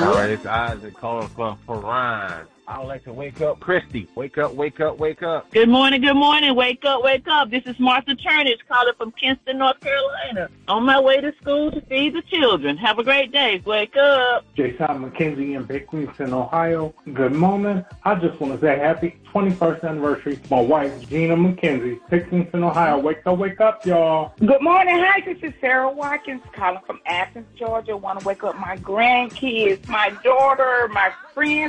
All right, it's Isaac calling for Ryan. I would like to wake up Christy. Wake up, wake up, wake up. Good morning, good morning. Wake up, wake up. This is Martha Turnage calling from Kinston, North Carolina. On my way to school to feed the children. Have a great day. Wake up. Jason McKenzie in Bicklington, Ohio. Good morning. I just want to say happy 21st anniversary to my wife, Gina McKenzie, Bicklington, Ohio. Wake up, y'all. Good morning. Hi, this is Sarah Watkins calling from Athens, Georgia. Want to wake up my grandkids, my daughter, my friends.